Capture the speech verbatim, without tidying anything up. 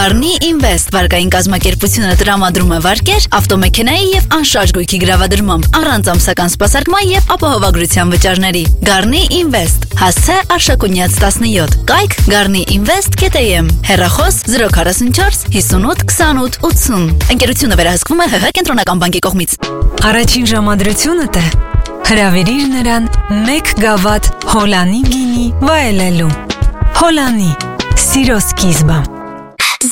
Garni Invest վարկային կազմակերպությունը տրամադրում է վարկեր ավտոմեքենայի և անշարժ գույքի գրավադրմամբ, առանց ամսական սպասարկման և ապահովագրության վճարների։ Garni Invest, հասցե Արշակունյաց տասնյոթ, կայք garni invest dot am, հեռախոս zero forty-four fifty-eight twenty-eight eighty։ Ընկերությունը վերահսկվում է ՀՀ կենտրոնական բանկի կողմից։ Առաջին ժամադրությունդ է հրավիրիր նրան մեկ գավաթ Հոլանի գինի վայելելու։ Հոլանի, սիրո սկիզբը։